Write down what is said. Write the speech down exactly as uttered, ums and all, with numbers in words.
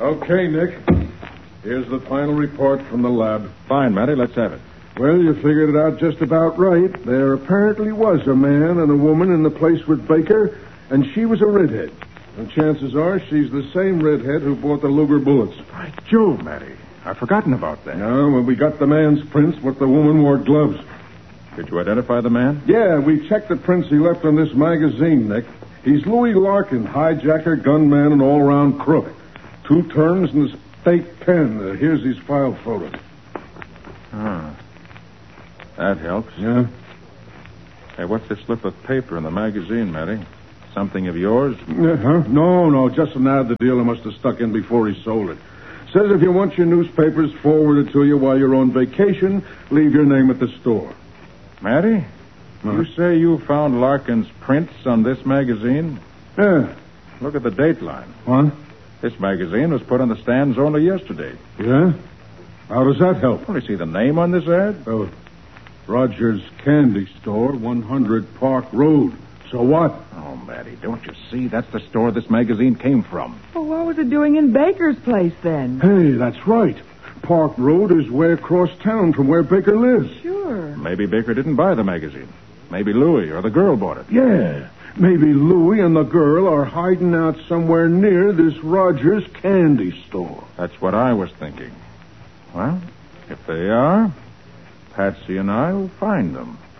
Okay, Nick. Here's the final report from the lab. Fine, Matty. Let's have it. Well, you figured it out just about right. There apparently was a man and a woman in the place with Baker, and she was a redhead. And chances are she's the same redhead who bought the Luger bullets. By Jove, Matty. I've forgotten about that. No, when we got the man's prints, but the woman wore gloves. Did you identify the man? Yeah, we checked the prints he left on this magazine, Nick. He's Louis Larkin, hijacker, gunman, and all-around crook. Two terms and a state pen. Uh, here's his file photo. Ah. That helps. Yeah? Hey, what's this slip of paper in the magazine, Matty? Something of yours? Uh-huh. No, no, just an ad the dealer must have stuck in before he sold it. Says if you want your newspapers forwarded to you while you're on vacation, leave your name at the store. Matty? Huh? You say you found Larkin's prints on this magazine? Yeah. Look at the date line. What? This magazine was put on the stands only yesterday. Yeah? How does that help? Only see the name on this ad? Oh, Rogers Candy Store, one hundred Park Road. So what? Oh, Matty, don't you see? That's the store this magazine came from. Well, what was it doing in Baker's place then? Hey, that's right. Park Road is way across town from where Baker lives. Sure. Maybe Baker didn't buy the magazine. Maybe Louis or the girl bought it. Yeah. Maybe Louis and the girl are hiding out somewhere near this Rogers Candy Store. That's what I was thinking. Well, if they are, Patsy and I will find them.